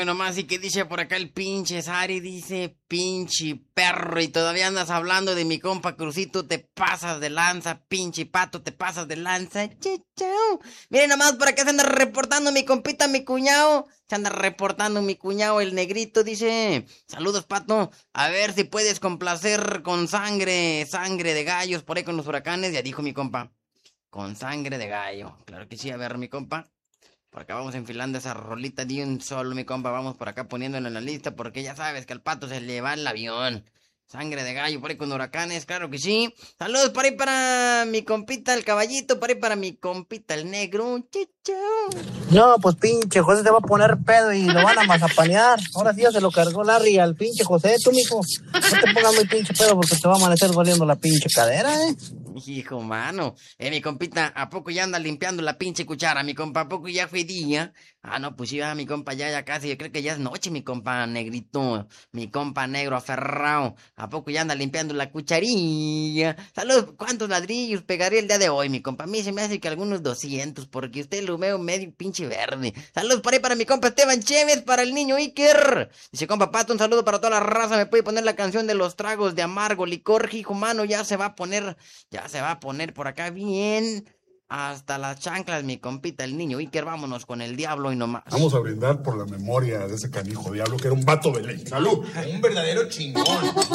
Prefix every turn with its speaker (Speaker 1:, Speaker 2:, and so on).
Speaker 1: hoy nomás, y que dice por acá el pinche Sari, dice, pinche perro, y todavía andas hablando de mi compa Crucito, te pasas de lanza, pinche pato, te pasas de lanza, chichao. Miren nomás, por acá se anda reportando mi compita, mi cuñado, se anda reportando mi cuñado, el negrito, dice, saludos, pato, a ver si puedes complacer con sangre de gallos por ahí con los huracanes, ya dijo mi compa, con sangre de gallo, claro que sí, a ver, mi compa. Por acá vamos enfilando esa rolita de un solo, mi compa. Vamos por acá poniéndola en la lista porque ya sabes que al pato se le va el avión. Sangre de gallo por ahí con huracanes, claro que sí. Saludos por ahí para mi compita el caballito, por ahí para mi compita el negro. Chicho.
Speaker 2: No, pues pinche José se va a poner pedo y lo van a mazapanear. Ahora sí ya se lo cargó Larry al pinche José. Tú, mijo, no te pongas muy pinche pedo porque te va a amanecer doliendo la pinche cadera, ¿eh?
Speaker 1: Hijo, mano. Mi compita, ¿a poco ya anda limpiando la pinche cuchara, mi compa? ¿A poco ya fue día? Ah, no, pues sí, mi compa, ya casi. Yo creo que ya es noche, mi compa negrito. Mi compa negro aferrado. ¿A poco ya anda limpiando la cucharilla? Saludos, ¿cuántos ladrillos pegaría el día de hoy, mi compa? A mí se me hace que algunos 200, porque usted lo veo medio pinche verde. Saludos por ahí para mi compa Esteban Chévez, para el niño Iker. Dice, compa Pato, un saludo para toda la raza. ¿Me puede poner la canción de los tragos de amargo licor? Hijo, mano, ya se va a poner por acá bien. Hasta las chanclas, mi compita, el niño Iker. Vámonos con el diablo y nomás.
Speaker 3: Vamos a brindar por la memoria de ese canijo diablo que era un vato de ley. ¡Salud!
Speaker 4: Un verdadero chingón.